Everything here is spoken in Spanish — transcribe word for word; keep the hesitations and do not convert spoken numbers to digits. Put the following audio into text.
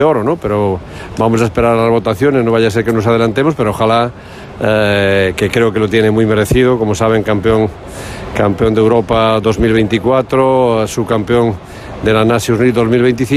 de oro, ¿no? Pero vamos a esperar a las votaciones, no vaya a ser que nos adelantemos, pero ojalá, eh, que creo que lo tiene muy merecido, como saben, campeón, campeón de Europa dos mil veinticuatro, subcampeón de la Nations League dos mil veinticinco.